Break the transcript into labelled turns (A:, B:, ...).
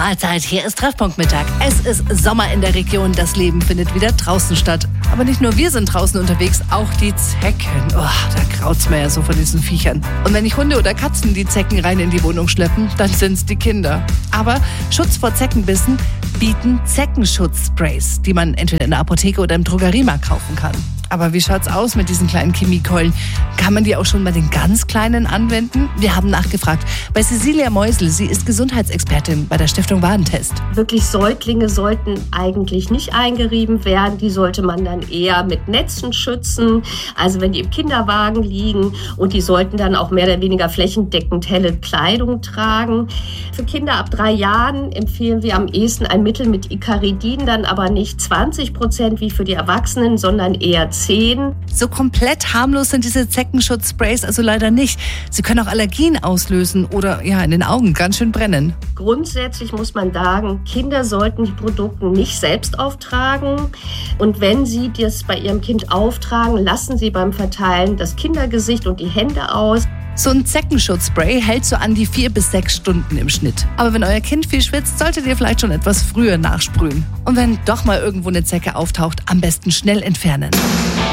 A: Mahlzeit, hier ist Treffpunkt Mittag. Es ist Sommer in der Region, das Leben findet wieder draußen statt. Aber nicht nur wir sind draußen unterwegs, auch die Zecken. Oh, da graut's mir ja so von diesen Viechern. Und wenn nicht Hunde oder Katzen die Zecken rein in die Wohnung schleppen, dann sind's die Kinder. Aber Schutz vor Zeckenbissen bieten Zeckenschutzsprays, die man entweder in der Apotheke oder im Drogeriemarkt kaufen kann. Aber wie schaut's aus mit diesen kleinen Chemiekeulen? Kann man die auch schon bei den ganz Kleinen anwenden? Wir haben nachgefragt bei Cecilia Meusel. Sie ist Gesundheitsexpertin bei der Stiftung Warentest.
B: Wirklich Säuglinge sollten eigentlich nicht eingerieben werden. Die sollte man dann eher mit Netzen schützen. Also wenn die im Kinderwagen liegen, und die sollten dann auch mehr oder weniger flächendeckend helle Kleidung tragen. Für Kinder ab 3 Jahren empfehlen wir am ehesten ein Mittel mit Icaridin, dann aber nicht 20% wie für die Erwachsenen, sondern eher 10.
A: So komplett harmlos sind diese Zeckenschutzsprays also leider nicht. Sie können auch Allergien auslösen oder in den Augen ganz schön brennen.
B: Grundsätzlich muss man sagen, Kinder sollten die Produkte nicht selbst auftragen. Und wenn sie das bei ihrem Kind auftragen, lassen sie beim Verteilen das Kindergesicht und die Hände aus.
A: So ein Zeckenschutzspray hält so an die 4 bis 6 Stunden im Schnitt. Aber wenn euer Kind viel schwitzt, solltet ihr vielleicht schon etwas früher nachsprühen. Und wenn doch mal irgendwo eine Zecke auftaucht, am besten schnell entfernen.